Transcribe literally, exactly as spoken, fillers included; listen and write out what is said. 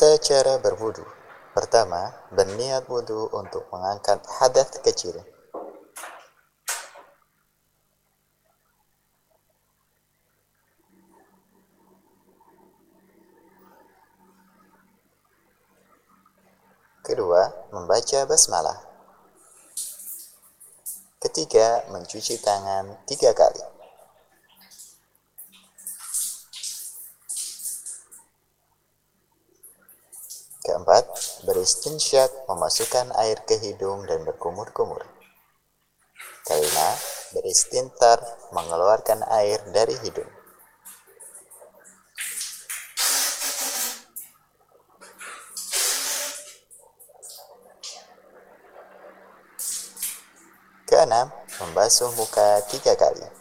Tata cara berwudu. Pertama, berniat wudu untuk mengangkat hadas kecil. Kedua, membaca basmalah. Ketiga, mencuci tangan tiga kali. Keempat, beristinsyak memasukkan air ke hidung dan berkumur-kumur. Kelima, beristintar mengeluarkan air dari hidung. Keenam, membasuh muka tiga kali.